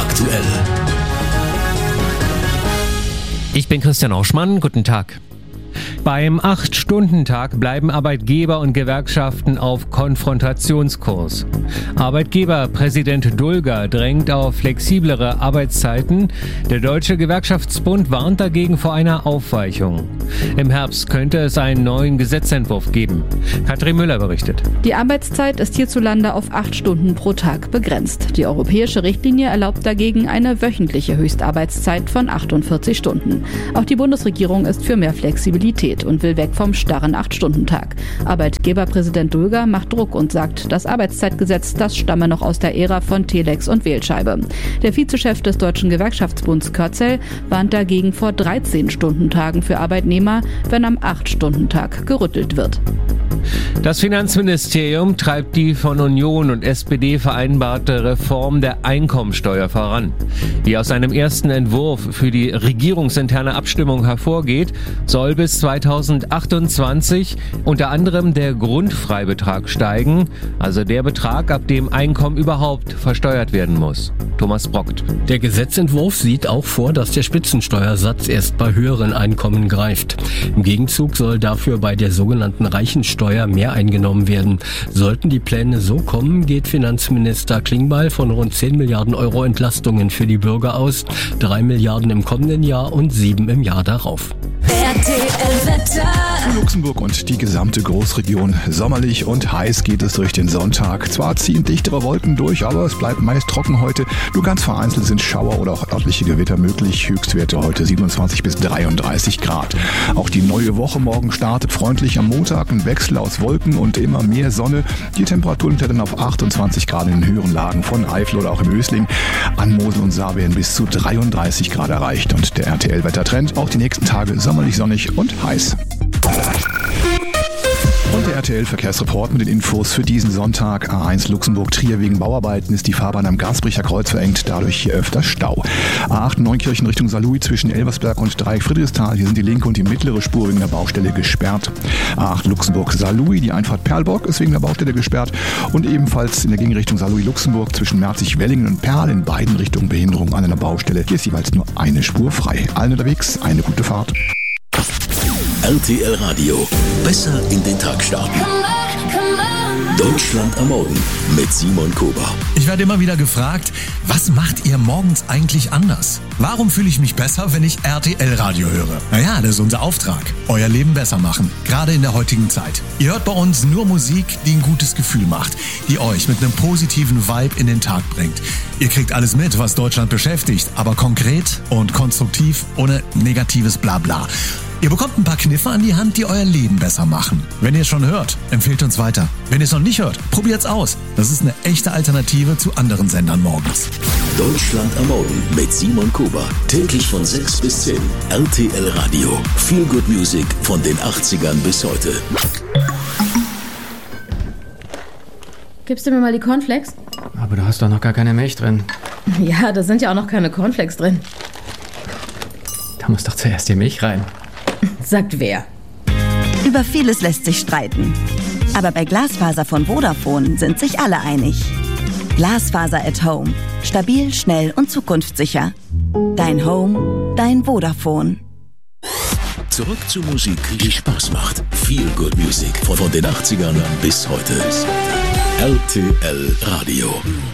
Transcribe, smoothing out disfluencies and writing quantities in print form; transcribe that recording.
aktuell. Ich bin Christian Oschmann, guten Tag. Beim 8-Stunden-Tag bleiben Arbeitgeber und Gewerkschaften auf Konfrontationskurs. Arbeitgeberpräsident Dulger drängt auf flexiblere Arbeitszeiten. Der Deutsche Gewerkschaftsbund warnt dagegen vor einer Aufweichung. Im Herbst könnte es einen neuen Gesetzentwurf geben. Katrin Müller berichtet. Die Arbeitszeit ist hierzulande auf 8 Stunden pro Tag begrenzt. Die europäische Richtlinie erlaubt dagegen eine wöchentliche Höchstarbeitszeit von 48 Stunden. Auch die Bundesregierung ist für mehr Flexibilität und will weg vom starren 8-Stunden-Tag. Arbeitgeberpräsident Dulger macht Druck und sagt, das Arbeitszeitgesetz, das stamme noch aus der Ära von Telex und Wählscheibe. Der Vizechef des Deutschen Gewerkschaftsbunds Körzel warnt dagegen vor 13-Stunden-Tagen für Arbeitnehmer, wenn am 8-Stunden-Tag gerüttelt wird. Das Finanzministerium treibt die von Union und SPD vereinbarte Reform der Einkommensteuer voran. Wie aus einem ersten Entwurf für die regierungsinterne Abstimmung hervorgeht, soll bis 2028 unter anderem der Grundfreibetrag steigen, also der Betrag, ab dem Einkommen überhaupt versteuert werden muss. Thomas Brockt. Der Gesetzentwurf sieht auch vor, dass der Spitzensteuersatz erst bei höheren Einkommen greift. Im Gegenzug soll dafür bei der sogenannten Reichensteuer mehr eingenommen werden. Sollten die Pläne so kommen, geht Finanzminister Klingbeil von rund 10 Milliarden Euro Entlastungen für die Bürger aus, 3 Milliarden im kommenden Jahr und 7 im Jahr darauf. Für Luxemburg und die gesamte Großregion sommerlich und heiß geht es durch den Sonntag. Zwar ziehen dichtere Wolken durch, aber es bleibt meist trocken heute. Nur ganz vereinzelt sind Schauer oder auch örtliche Gewitter möglich. Höchstwerte heute 27 bis 33 Grad. Auch die neue Woche morgen startet freundlich am Montag. Ein Wechsel aus Wolken und immer mehr Sonne. Die Temperaturen klettern auf 28 Grad in den höheren Lagen von Eifel oder auch im Ösling. An Mosel und Saar werden bis zu 33 Grad erreicht. Und der RTL-Wettertrend auch die nächsten Tage sommerlich, sonnig und heiß. Und der RTL-Verkehrsreport mit den Infos für diesen Sonntag. A1 Luxemburg-Trier wegen Bauarbeiten ist die Fahrbahn am Gansbricher Kreuz verengt, dadurch hier öfter Stau. A8 Neunkirchen Richtung Saarlouis zwischen Elversberg und Dreieck Friedrichsthal. Hier sind die linke und die mittlere Spur wegen der Baustelle gesperrt. A8 Luxemburg-Saarlouis, die Einfahrt Perlbock ist wegen der Baustelle gesperrt. Und ebenfalls in der Gegenrichtung Saarlouis-Luxemburg zwischen Merzig-Wellingen und Perl in beiden Richtungen Behinderung an einer Baustelle. Hier ist jeweils nur eine Spur frei. Allen unterwegs eine gute Fahrt. RTL Radio. Besser in den Tag starten. Deutschland am Morgen mit Simon Kober. Ich werde immer wieder gefragt, was macht ihr morgens eigentlich anders? Warum fühle ich mich besser, wenn ich RTL Radio höre? Naja, das ist unser Auftrag. Euer Leben besser machen. Gerade in der heutigen Zeit. Ihr hört bei uns nur Musik, die ein gutes Gefühl macht. Die euch mit einem positiven Vibe in den Tag bringt. Ihr kriegt alles mit, was Deutschland beschäftigt. Aber konkret und konstruktiv, ohne negatives Blabla. Ihr bekommt ein paar Kniffe an die Hand, die euer Leben besser machen. Wenn ihr es schon hört, empfehlt uns weiter. Wenn ihr es noch nicht hört, probiert's aus. Das ist eine echte Alternative zu anderen Sendern morgens. Deutschland am Morgen mit Simon Kober. Täglich von 6 bis 10. RTL Radio. Feel Good Music von den 80ern bis heute. Gibst du mir mal die Cornflakes? Aber du hast doch noch gar keine Milch drin. Ja, da sind ja auch noch keine Cornflakes drin. Da muss doch zuerst die Milch rein. Sagt wer? Über vieles lässt sich streiten. Aber bei Glasfaser von Vodafone sind sich alle einig. Glasfaser at Home. Stabil, schnell und zukunftssicher. Dein Home, dein Vodafone. Zurück zur Musik, die Spaß macht. Feel Good Music von den 80ern bis heute. RTL Radio.